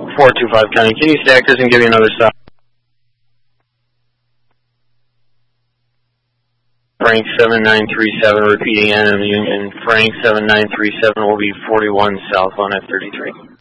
425 County. Can you stack this and give me another stop? Frank 7937 repeating NMU, and Frank 7937 will be 41 south on F33.